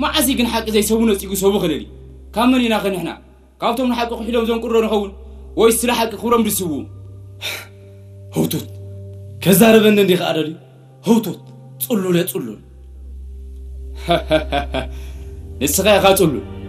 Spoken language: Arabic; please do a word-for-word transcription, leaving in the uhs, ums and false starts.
ما عزيقن حق زي سوونو صيغو سوبو خللي كامن ينا خنحنا كابتم حق خيلوم زون قرو نخون ويس سلا حق خورم دسبو هوتوت كزاربن اندي خادري هوتوت صلول صلول نسخه خاصلو